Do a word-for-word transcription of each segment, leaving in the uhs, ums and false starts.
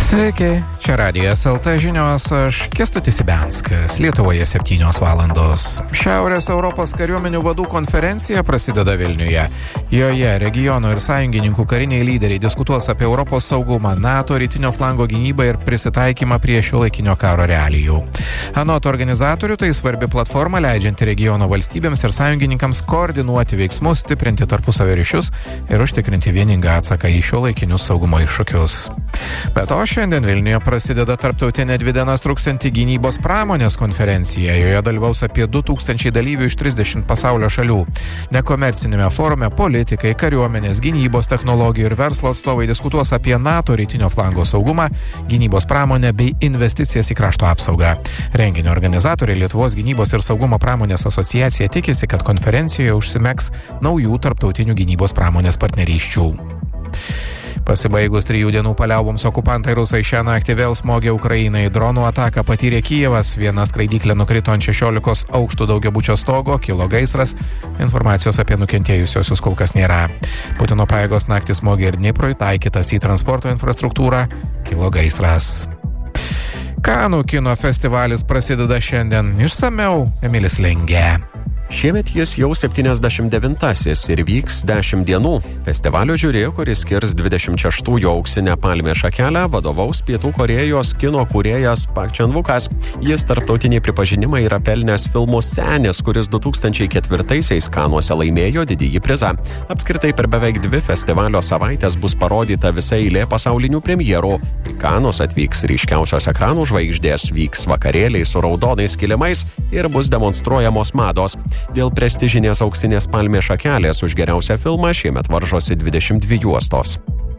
Sveiki, čia Radijas L T žinios, aš Kęstutis Ibianskas, Lietuvoje septynios valandos. Šiaurės Europos kariuomenių vadų konferencija prasideda Vilniuje. Joje regiono ir sąjungininkų kariniai lyderiai diskutuos apie Europos saugumą, NATO rytinio flango gynybą ir prisitaikymą prie šiuolaikinio karo realijų. Anot organizatorių, tai svarbi platforma leidžianti regiono valstybėms ir sąjungininkams koordinuoti veiksmus, stiprinti tarpusavio ryšius ir užtikrinti vieningą atsaką į šiuolaikinius saugumo iššūkius. Be to, šiandien Vilniuje prasideda tarptautinė dvi dienas truksianti gynybos pramonės konferencija. Joje dalyvaus apie du tūkstančiai dalyvių iš trisdešimt pasaulio šalių. Nekomercinėme forume politikai, kariuomenės, gynybos technologijų ir verslo atstovai diskutuos apie NATO rytinio flango saugumą, gynybos pramonę bei investicijas į krašto apsaugą. Renginio organizatoriai Lietuvos gynybos ir saugumo pramonės asociacija tikisi, kad konferencijoje užsimegs naujų tarptautinių gynybos pramonės partnerysčių. Pasibaigus trijų dienų paliauboms okupantai rusai šią naktį vėl smogė Ukrainai. Dronų ataką patyrė Kijevas, viena skraidyklė nukrito ant šešiolikos aukštų daugiabučio stogo, kilo gaisras. Informacijos apie nukentėjusiosius kol kas nėra. Putino pajėgos naktį smogė ir Dniprui, taikytas į transporto infrastruktūrą, kilo gaisras. Kanų kino festivalis prasideda šiandien. Išsamiau Emilis Lingė. Šiemet jis jau septyniasdešimt devintasis ir vyks dešimt dienų. Festivalio žiuri, kuris skirs dvidešimt šeštųjų auksinę palmės šakelę, vadovaus Pietų Korėjos kino kūrėjas Pak Čan-vukas. Jis tarptautinį pripažinimą yra pelnęs filmu Senis, kuris du tūkstančiai ketvirtaisiais Kanuose laimėjo didįjį prizą. Apskritai per beveik dvi festivalio savaitės bus parodyta visa eilė pasaulinių premjerų. Į Kanus atvyks ryškiausios ekranų žvaigždės, vyks vakarėliai su raudonais kilimais ir bus demonstruojamos mados. Dėl prestižinės auksinės palmės šakelės už geriausią filmą šiemet varžosi dvidešimt dvi juostos.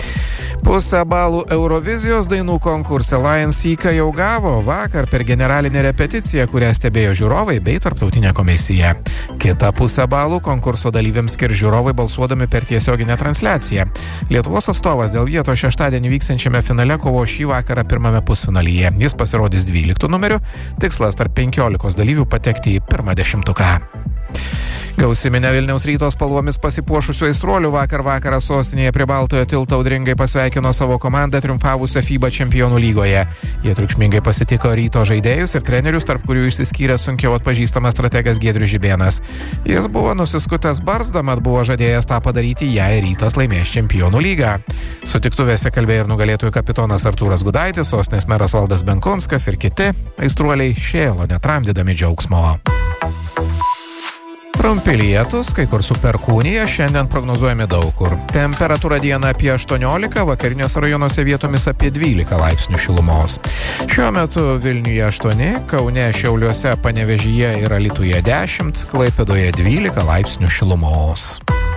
Pusę balų Eurovizijos dainų konkurse Lion Seeker jau gavo vakar per generalinę repeticiją, kurią stebėjo žiūrovai bei tarptautinė komisija. Kita pusę balų konkurso dalyviams skirs žiūrovai balsuodami per tiesioginę transliaciją. Lietuvos atstovas dėl vietos šeštadienį vyksiančiame finale kovo šį vakarą pirmame pusfinalyje. Jis pasirodys dvyliktų numeriu, tikslas tarp penkiolikos dalyvių patekti į pirmą dešimtuką. Gausiminę Vilniaus Ryto spalvomis pasipuošusių aistruolių vakar vakarą sostinėje prie Baltojo tilto audringai pasveikino savo komandą triumfavusią FIBA čempionų lygoje. Jie triukšmingai pasitiko Ryto žaidėjus ir trenerius, tarp kurių išsiskyrė sunkiau atpažįstamas strategas Giedrius Žibėnas. Jis buvo nusiskutęs barzdą, mat buvo žadėjęs tą padaryti, jei Rytas laimės čempionų lygą. Sutiktuvėse kalbėjo ir nugalėtojų kapitonas Artūras Gudaitis, sostinės meras Valdas Benkunskas ir kiti aistruoliai šėlo netramdydami džiaugsmo. Trumpi lietūs, kai kur su perkūnija, šiandien prognozuojami daug kur. Temperatūra dieną apie aštuoniolika, vakariniuose rajonuose vietomis apie dvylika laipsnių šilumos. Šiuo metu Vilniuje aštuoni, Kaune, Šiauliuose, Panevėžyje ir Alytuje dešimt, Klaipėdoje dvylika laipsnių šilumos.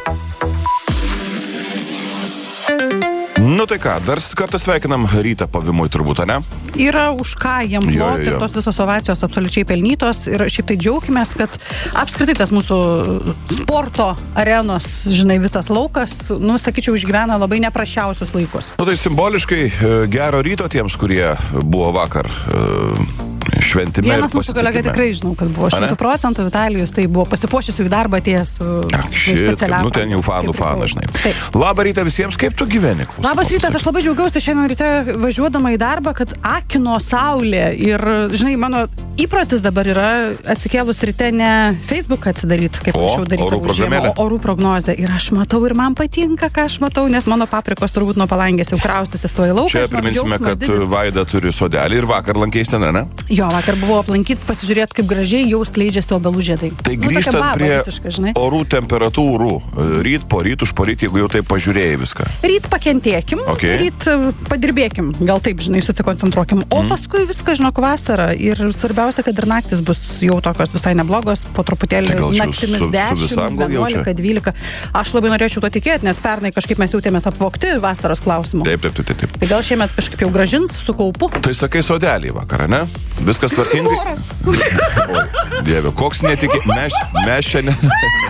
Nu tai ką, dar kartą sveikinam Rytą pavimui turbūt, ne? Yra už ką jiem ploti ir tos visos ovacijos absoliučiai pelnytos ir šiaip tai džiaukimės, kad apskritai tas mūsų sporto arenos, žinai, visas laukas, nu, sakyčiau, išgyvena labai neprasčiausius laikus. Nu tai simboliškai gero ryto tiems, kurie buvo vakar šventime. Vienas mūsų kolega tikrai žinau, kad buvo šimtų procentų, Vitalijus, tai buvo pasipuošęs į darbą atėjęs su specialiam. Nu ten jau fanų fanas, žinai. Taip. Labą rytą visiems, kaip tu gyveni? Labas rytas, aš labai džiaugiausi šiandien ryte važiuodama į darbą, kad akino saulė ir, žinai, mano įprotis dabar yra atsikėlus ryte ne Facebooką atsidaryti, kaip anksčiau darydavau žiemą, o orų prognozę. Ir aš matau ir man patinka, ką aš matau, nes mano paprikos turbūt nuo palangės jau kraustysis tuo į lauką. Čia priminsime, kad didis. Vaida turi sodelį ir vakar lankeis ten, ne? Jo, vakar buvo aplankyti, pasižiūrėti, kaip gražiai jau skleidžiasi obelų žiedai. Tai grįžtant nu, prie visiškai, orų temperatūrų, ryt po ryt, už po ryt, jeigu jau taip pažiūrėjai viską. Ryt pakentėkim, okay. Ryt padirbėkim, gal taip, žinai, susikoncentruokim. O mm. paskui viską, žinok, vasarą. Ir svarbiausia, kad ir naktis bus jau tokios visai neblogos, po truputėlį tai naktimis dešimt, vienuolika, dvylika. Aš labai norėčiau to tikėti, nes pernai kažkaip mes jautėmės apvogti vasaros klausimų. Taip, taip, taip, taip. Tai gal šiemet kažkaip jau gražins su kaupu. Tai sakai sodelį vakarą, ne? Viskas tvarkingai. O, Dieve, koks netikė. Mes, mes šiandien...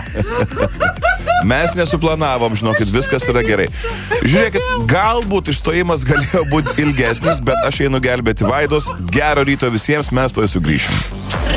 Mes nesuplanavom, žinokit, viskas yra gerai. Žiūrėkit, galbūt išstojimas galėjo būti ilgesnis, bet aš einu gelbėti Vaidos. Gero ryto visiems, mes to sugrįšim.